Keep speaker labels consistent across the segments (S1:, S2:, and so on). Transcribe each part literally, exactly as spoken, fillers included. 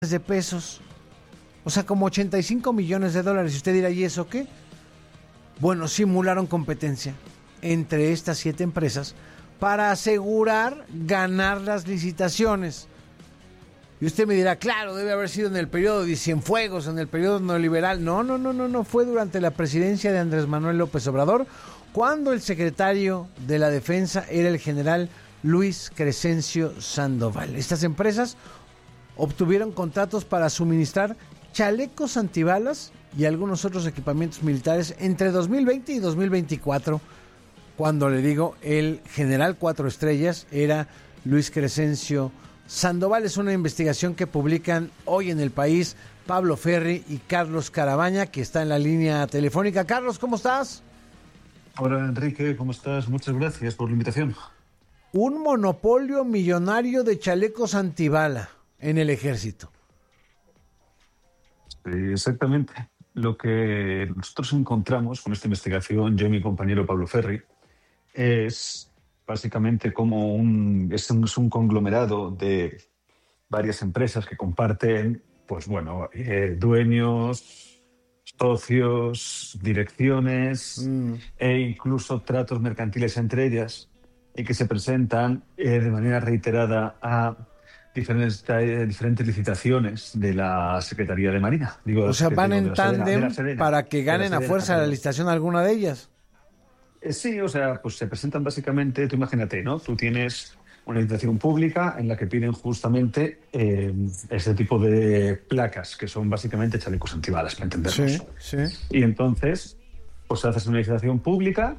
S1: de pesos. O sea, como ochenta y cinco millones de dólares. Y usted dirá, ¿y eso qué? Bueno, simularon competencia entre estas siete empresas para asegurar ganar las licitaciones. Y usted me dirá, claro, debe haber sido en el periodo de Cienfuegos, en el periodo neoliberal. No, no, no, no, no, fue durante la presidencia de Andrés Manuel López Obrador, cuando el secretario de la Defensa era el general Luis Crescencio Sandoval. Estas empresas obtuvieron contratos para suministrar chalecos antibalas y algunos otros equipamientos militares entre dos mil veinte y dos mil veinticuatro, cuando le digo el general cuatro estrellas era Luis Crescencio Sandoval. Es una investigación que publican hoy en El País Pablo Ferri y Carlos Carabaña, que está en la línea telefónica. Carlos, ¿cómo estás?
S2: Hola Enrique, ¿cómo estás? Muchas gracias por la invitación.
S1: Un monopolio millonario de chalecos antibala en el ejército.
S2: Sí, exactamente. Lo que nosotros encontramos con esta investigación, yo y mi compañero Pablo Ferri, es básicamente como un, es un, es un conglomerado de varias empresas que comparten, pues bueno, eh, dueños, socios, direcciones mm. e incluso tratos mercantiles entre ellas, y que se presentan eh, de manera reiterada a diferentes, eh, diferentes licitaciones de la Secretaría de Marina. Digo,
S1: o sea, van en tándem para que ganen
S2: la
S1: a fuerza la licitación alguna de ellas.
S2: Eh, sí, o sea, pues se presentan básicamente, tú imagínate, ¿no? Tú tienes una licitación pública en la que piden justamente eh, este tipo de placas, que son básicamente chalecos antibalas, para entendernos.
S1: Sí, sí.
S2: Y entonces, pues haces una licitación pública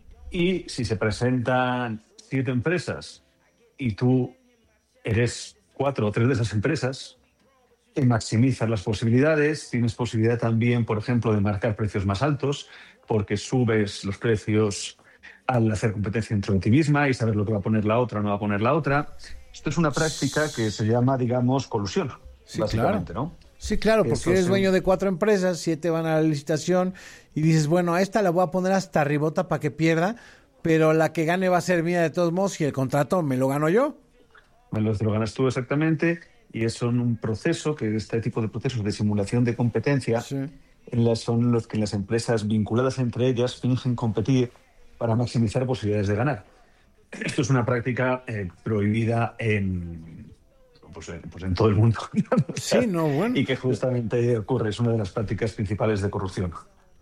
S2: y si se presentan siete empresas y tú eres cuatro o tres de esas empresas, eh, maximizas las posibilidades. Tienes posibilidad también, por ejemplo, de marcar precios más altos, porque subes los precios al hacer competencia entre ti misma y saber lo que va a poner la otra o no va a poner la otra. Esto es una práctica que se llama, digamos, colusión,
S1: sí,
S2: básicamente,
S1: claro.
S2: ¿no?
S1: Sí, claro, porque Eso eres dueño sí. de cuatro empresas, siete van a la licitación y dices, bueno, a esta la voy a poner hasta ribota para que pierda, pero la que gane va a ser mía de todos modos y el contrato me lo gano yo.
S2: Me lo, te lo ganas tú exactamente, y es un proceso, que este tipo de procesos de simulación de competencia, sí. en las, son los que las empresas vinculadas entre ellas fingen competir para maximizar posibilidades de ganar. Esto es una práctica eh, prohibida en, pues, en, pues en todo el mundo.
S1: Sí, no, bueno.
S2: Y que justamente ocurre, es una de las prácticas principales de corrupción.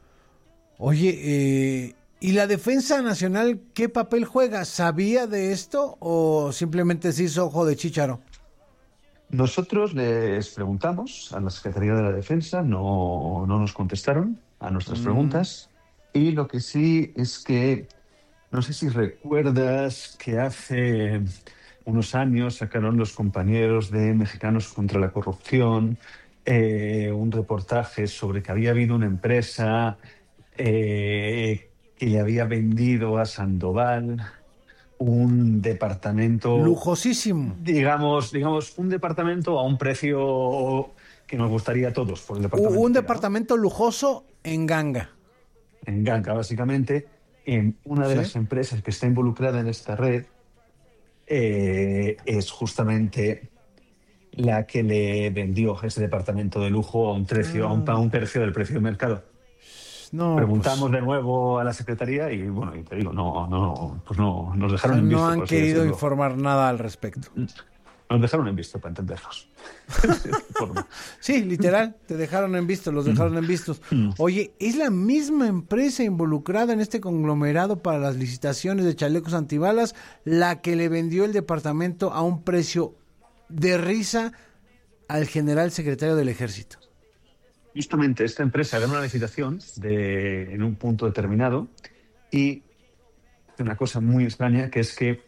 S1: Oye, eh, ¿y la Defensa Nacional qué papel juega? ¿Sabía de esto o simplemente se hizo ojo de chícharo?
S2: Nosotros les preguntamos a la Secretaría de la Defensa, no, no nos contestaron a nuestras mm. preguntas. Y lo que sí es que, no sé si recuerdas que hace unos años sacaron los compañeros de Mexicanos contra la Corrupción eh, un reportaje sobre que había habido una empresa eh, que le había vendido a Sandoval un departamento...
S1: Lujosísimo.
S2: Digamos, digamos, un departamento a un precio que nos gustaría a todos por el departamento.
S1: Un departamento ¿no? lujoso en ganga.
S2: En ganga, básicamente, en una de ¿Sí? las empresas que está involucrada en esta red eh, es justamente la que le vendió ese departamento de lujo a un, precio, ah. a, un, a un tercio del precio de mercado. No, Preguntamos pues... de nuevo a la Secretaría y, bueno, y te digo, no, no, pues no, nos dejaron
S1: o sea,
S2: en visto.
S1: No han querido informar nada al respecto.
S2: Nos dejaron en visto, para entendernos.
S1: Sí, literal, te dejaron en visto, los dejaron en vistos. Oye, ¿es la misma empresa involucrada en este conglomerado para las licitaciones de chalecos antibalas la que le vendió el departamento a un precio de risa al general secretario del Ejército?
S2: Justamente esta empresa gana una licitación de, en un punto determinado y una cosa muy extraña, que es que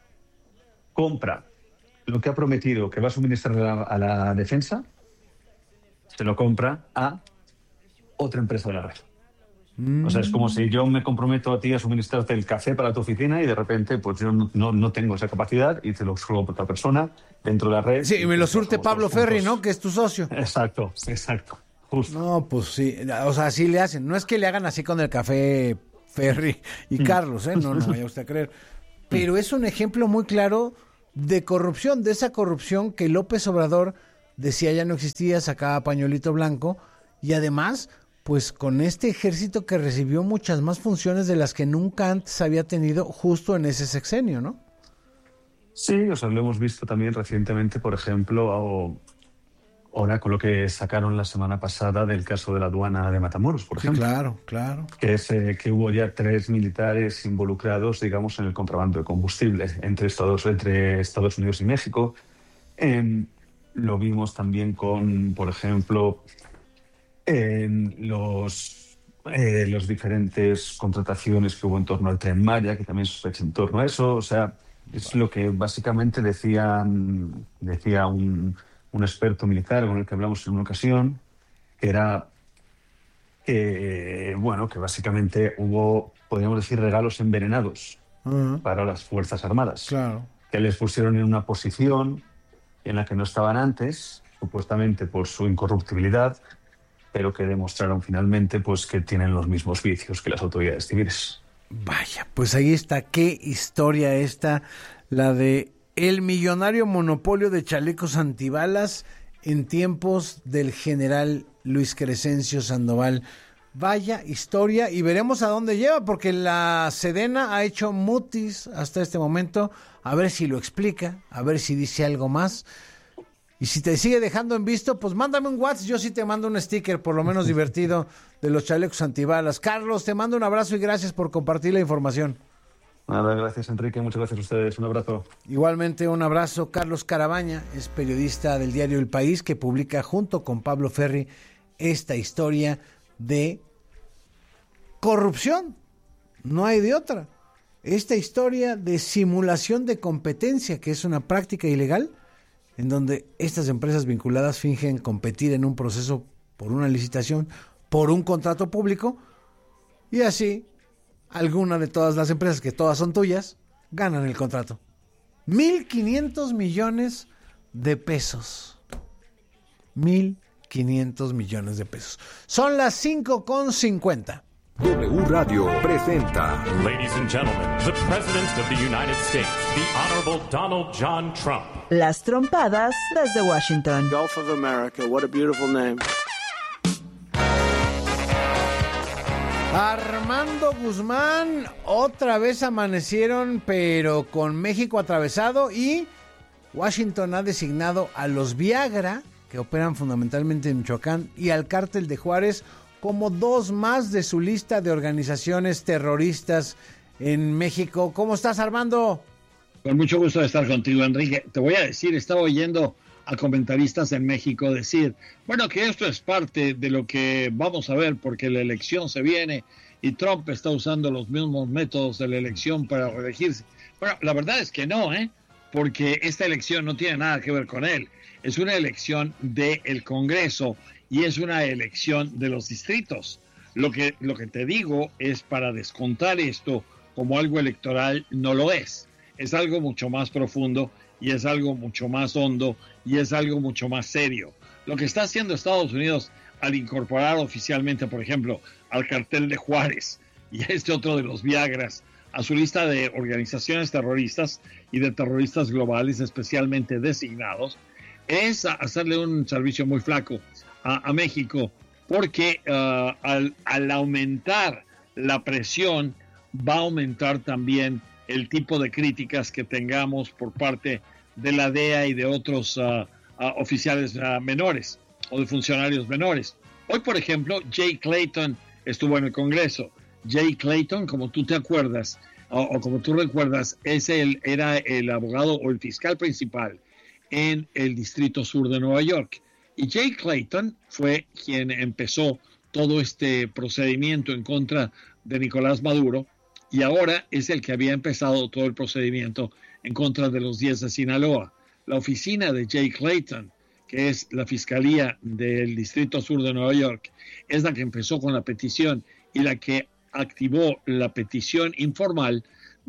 S2: compra lo que ha prometido que va a suministrar a la, a la defensa, se lo compra a otra empresa de la red. Mm. O sea, es como si yo me comprometo a ti a suministrarte el café para tu oficina y de repente pues yo no, no, no tengo esa capacidad y te lo suelo por otra persona dentro de la red.
S1: Sí, y me lo surte Pablo Ferri, ¿no? Que es tu socio.
S2: Exacto, exacto. Justo.
S1: No, pues sí, o sea, así le hacen. No es que le hagan así con el café Ferri y Carlos, ¿eh? No, no vaya usted a creer. Pero es un ejemplo muy claro de corrupción, de esa corrupción que López Obrador decía ya no existía, sacaba pañuelito blanco y además, pues con este ejército que recibió muchas más funciones de las que nunca antes había tenido justo en ese sexenio, ¿no?
S2: Sí, o sea, lo hemos visto también recientemente, por ejemplo, o, ahora con lo que sacaron la semana pasada del caso de la aduana de Matamoros, por
S1: Sí,
S2: ejemplo.
S1: claro, claro.
S2: Que es eh, que hubo ya tres militares involucrados, digamos, en el contrabando de combustible entre Estados, entre Estados Unidos y México. Eh, lo vimos también con, por ejemplo, en los, eh, los diferentes contrataciones que hubo en torno al Tren Maya, que también sospecha en torno a eso. O sea, es lo que básicamente decían, decía un, un experto militar con el que hablamos en una ocasión, que era que, bueno, que básicamente hubo, podríamos decir, regalos envenenados
S1: Uh-huh.
S2: para las Fuerzas Armadas,
S1: Claro.
S2: que les pusieron en una posición en la que no estaban antes, supuestamente por su incorruptibilidad, pero que demostraron finalmente pues que tienen los mismos vicios que las autoridades civiles.
S1: Vaya, pues ahí está, qué historia esta, la de el millonario monopolio de chalecos antibalas en tiempos del general Luis Crescencio Sandoval. Vaya historia, y veremos a dónde lleva, porque la Sedena ha hecho mutis hasta este momento, a ver si lo explica, a ver si dice algo más. Y si te sigue dejando en visto, pues mándame un WhatsApp, yo sí te mando un sticker, por lo menos divertido, de los chalecos antibalas. Carlos, te mando un abrazo y gracias por compartir la información.
S2: Nada, gracias Enrique, muchas gracias a ustedes, un abrazo.
S1: Igualmente un abrazo. Carlos Carabaña es periodista del diario El País, que publica junto con Pablo Ferri esta historia de corrupción. No hay de otra. Esta historia de simulación de competencia, que es una práctica ilegal, en donde estas empresas vinculadas fingen competir en un proceso por una licitación, por un contrato público, y así alguna de todas las empresas, que todas son tuyas, ganan el contrato. mil quinientos millones de pesos. mil quinientos millones de pesos. Son las cinco con cincuenta.
S3: W Radio presenta.
S4: Ladies and gentlemen, the President of the United States, the Honorable Donald John Trump.
S5: Las trompadas desde Washington.
S6: Gulf of America, what a beautiful name.
S1: Armando Guzmán, otra vez amanecieron, pero con México atravesado, y Washington ha designado a los Viagra, que operan fundamentalmente en Michoacán, y al Cártel de Juárez como dos más de su lista de organizaciones terroristas en México. ¿Cómo estás, Armando?
S7: Con mucho gusto de estar contigo, Enrique. Te voy a decir, estaba oyendo a comentaristas en México decir, bueno, que esto es parte de lo que vamos a ver porque la elección se viene y Trump está usando los mismos métodos de la elección para reelegirse. Bueno, la verdad es que no, ¿eh? Porque esta elección no tiene nada que ver con él. Es una elección del Congreso y es una elección de los distritos. Lo que, lo que te digo es, para descontar esto como algo electoral, no lo es. Es algo mucho más profundo y es algo mucho más hondo y es algo mucho más serio. Lo que está haciendo Estados Unidos al incorporar oficialmente, por ejemplo, al Cartel de Juárez y a este otro de los Viagras a su lista de organizaciones terroristas y de terroristas globales especialmente designados, es hacerle un servicio muy flaco a, a México, porque uh, al, al aumentar la presión va a aumentar también el tipo de críticas que tengamos por parte de la D E A y de otros uh, uh, oficiales uh, menores o de funcionarios menores. Hoy, por ejemplo, Jay Clayton estuvo en el Congreso. Jay Clayton, como tú te acuerdas, o, o como tú recuerdas, es el, era el abogado o el fiscal principal en el Distrito Sur de Nueva York. Y Jay Clayton fue quien empezó todo este procedimiento en contra de Nicolás Maduro, y ahora es el que había empezado todo el procedimiento en contra de los diez de Sinaloa. La oficina de Jay Clayton, que es la Fiscalía del Distrito Sur de Nueva York, es la que empezó con la petición y la que activó la petición informal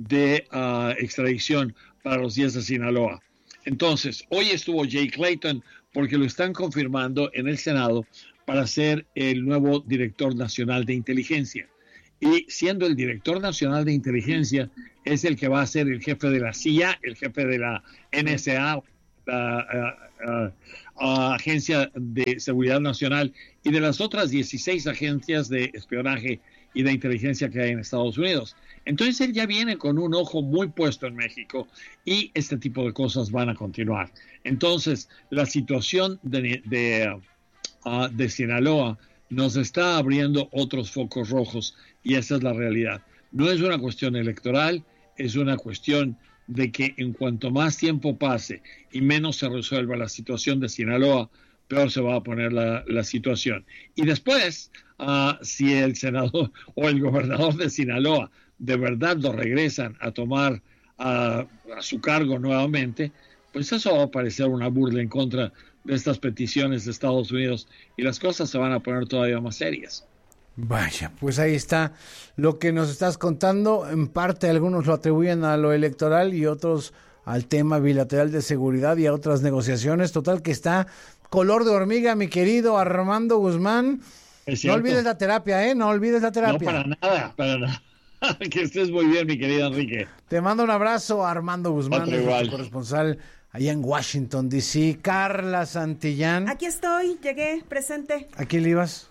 S7: de uh, extradición para los diez de Sinaloa. Entonces, hoy estuvo Jay Clayton porque lo están confirmando en el Senado para ser el nuevo director nacional de inteligencia. Y siendo el director nacional de inteligencia, es el que va a ser el jefe de la C I A, el jefe de la N S A, la, uh, uh, Agencia de Seguridad Nacional y de las otras dieciséis agencias de espionaje y de inteligencia que hay en Estados Unidos. Entonces él ya viene con un ojo muy puesto en México y este tipo de cosas van a continuar. Entonces la situación de, de, uh, de Sinaloa nos está abriendo otros focos rojos y esa es la realidad. No es una cuestión electoral, es una cuestión de que en cuanto más tiempo pase y menos se resuelva la situación de Sinaloa, peor se va a poner la, la situación. Y después, uh, si el senador o el gobernador de Sinaloa de verdad lo regresan a tomar uh, a su cargo nuevamente, pues eso va a parecer una burla en contra de estas peticiones de Estados Unidos y las cosas se van a poner todavía más serias.
S1: Vaya, pues ahí está lo que nos estás contando. En parte algunos lo atribuyen a lo electoral y otros al tema bilateral de seguridad y a otras negociaciones. Total que está color de hormiga, mi querido Armando Guzmán. No olvides la terapia, ¿eh? No olvides la terapia.
S7: No, para nada, para nada. Que estés muy bien, mi querido Enrique.
S1: Te mando un abrazo, Armando Guzmán, nuestro corresponsal allá en Washington, D C Carla Santillán.
S8: Aquí estoy, llegué, presente.
S1: ¿A quién le ibas?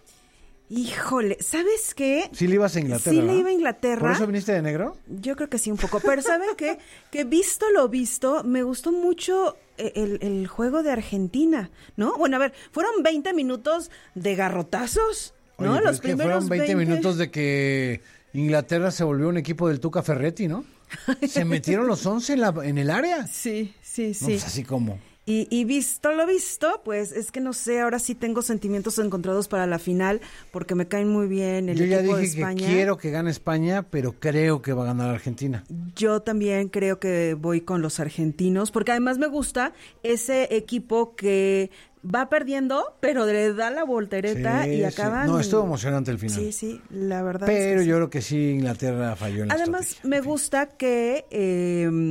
S8: Híjole, ¿sabes qué?
S1: Sí le ibas a Inglaterra,
S8: Sí
S1: ¿no?
S8: le iba a Inglaterra.
S1: ¿Por eso viniste de negro?
S8: Yo creo que sí, un poco. Pero ¿saben qué? Que visto lo visto, me gustó mucho el, el juego de Argentina, ¿no? Bueno, a ver, fueron veinte minutos de garrotazos, ¿no?
S1: Oye,
S8: Los
S1: es que
S8: primeros
S1: fueron veinte,
S8: veinte
S1: minutos de que Inglaterra se volvió un equipo del Tuca Ferretti, ¿no? Se metieron los once en, la, en el área.
S8: Sí, sí, sí.
S1: No, pues así como...
S8: Y, y visto lo visto, pues es que no sé, ahora sí tengo sentimientos encontrados para la final, porque me caen muy bien el
S1: Yo ya
S8: equipo de
S1: dije
S8: España.
S1: que quiero que gane España, pero creo que va a ganar Argentina.
S8: Yo también creo que voy con los argentinos, porque además me gusta ese equipo que va perdiendo, pero le da la voltereta
S1: Sí,
S8: y
S1: sí.
S8: acaban...
S1: No, estuvo emocionante el final.
S8: Sí, sí, la verdad
S1: Pero
S8: es que
S1: yo
S8: sí.
S1: creo que sí, Inglaterra falló en la
S8: Además,
S1: estrategia.
S8: me gusta que... Eh,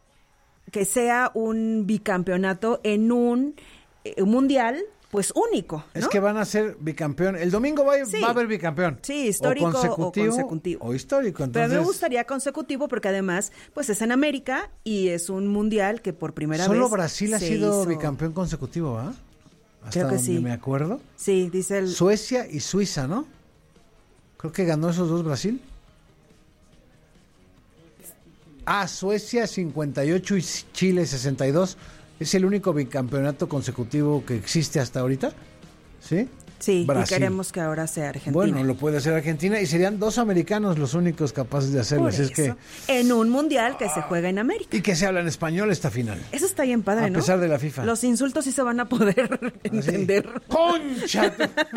S8: que sea un bicampeonato en un, eh, un mundial, pues único, ¿no?
S1: Es que van a ser bicampeón. El domingo va,
S8: Sí.
S1: va a haber bicampeón.
S8: Sí, histórico
S1: o consecutivo,
S8: o consecutivo.
S1: o histórico. Entonces,
S8: Pero me gustaría consecutivo porque además, pues es en América y es un mundial que por primera
S1: solo
S8: vez
S1: Brasil ha
S8: se
S1: sido
S8: hizo.
S1: bicampeón consecutivo, ¿va? Hasta
S8: Creo que
S1: donde
S8: sí.
S1: me acuerdo.
S8: Sí, dice el...
S1: Suecia y Suiza, ¿no? Creo que ganó esos dos Brasil. Ah, Suecia cincuenta y ocho y Chile sesenta y dos. Es el único bicampeonato consecutivo que existe hasta ahorita. ¿Sí?
S8: Sí,
S1: Brasil.
S8: y queremos que ahora sea Argentina.
S1: Bueno, lo puede hacer Argentina y serían dos americanos los únicos capaces de hacerlo.
S8: Por
S1: Así es que...
S8: eso, en un mundial que se juega en América.
S1: Y que se habla en español esta final.
S8: Eso está bien padre,
S1: A
S8: ¿no?
S1: pesar de la FIFA.
S8: Los insultos sí se van a poder entender.
S1: ¡Concha!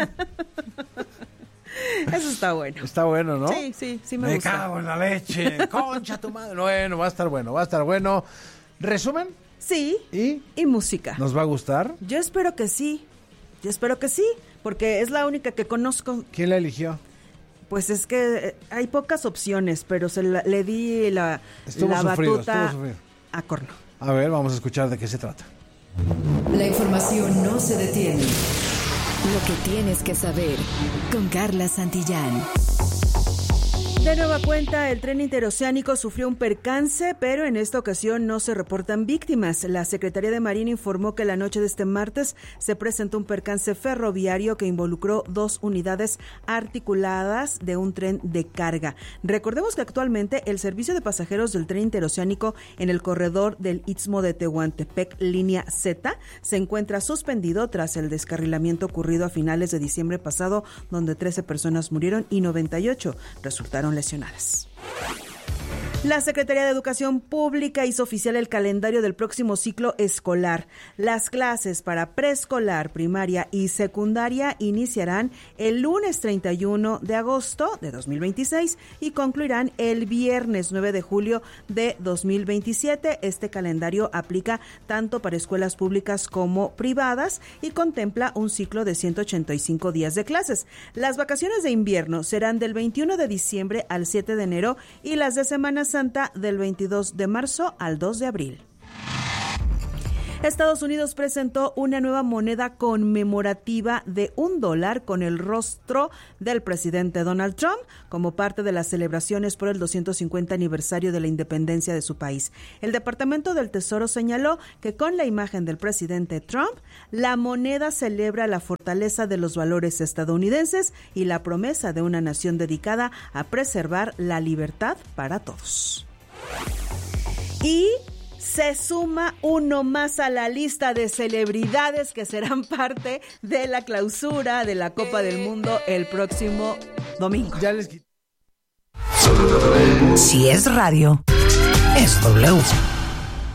S8: Eso está bueno.
S1: Está bueno, ¿no?
S8: Sí, sí, sí me,
S1: Me
S8: gusta.
S1: cago en la leche. Concha tu madre. Bueno, va a estar bueno, va a estar bueno. ¿Resumen?
S8: Sí,
S1: ¿Y
S8: y música.
S1: nos va a gustar?
S8: Yo espero que sí. Yo espero que sí, porque es la única que conozco.
S1: ¿Quién la eligió?
S8: Pues es que eh, hay pocas opciones, pero se la- le di la,
S1: Estuvo
S8: la
S1: sufrido,
S8: batuta
S1: estuvo sufrido.
S8: a Corno.
S1: A ver, vamos a escuchar de qué se trata.
S9: La información no se detiene.
S10: Lo que tienes que saber con Carla Santillán.
S8: De nueva cuenta, el tren interoceánico sufrió un percance, pero en esta ocasión no se reportan víctimas. La Secretaría de Marina informó que la noche de este martes se presentó un percance ferroviario que involucró dos unidades articuladas de un tren de carga. Recordemos que actualmente el servicio de pasajeros del tren interoceánico en el corredor del Istmo de Tehuantepec, línea Z, se encuentra suspendido tras el descarrilamiento ocurrido a finales de diciembre pasado, donde trece personas murieron y noventa y ocho resultaron lesionadas. La Secretaría de Educación Pública hizo oficial el calendario del próximo ciclo escolar. Las clases para preescolar, primaria y secundaria iniciarán el lunes treinta y uno de agosto de dos mil veintiséis y concluirán el viernes nueve de julio de dos mil veintisiete. Este calendario aplica tanto para escuelas públicas como privadas y contempla un ciclo de ciento ochenta y cinco días de clases. Las vacaciones de invierno serán del veintiuno de diciembre al siete de enero y las de Semana Santa del veintidós de marzo al dos de abril. Estados Unidos presentó una nueva moneda conmemorativa de un dólar con el rostro del presidente Donald Trump como parte de las celebraciones por el doscientos cincuenta aniversario de la independencia de su país. El Departamento del Tesoro señaló que con la imagen del presidente Trump, la moneda celebra la fortaleza de los valores estadounidenses y la promesa de una nación dedicada a preservar la libertad para todos. Y se suma uno más a la lista de celebridades que serán parte de la clausura de la Copa del Mundo el próximo domingo.
S1: Ya les...
S11: Si es radio, es W.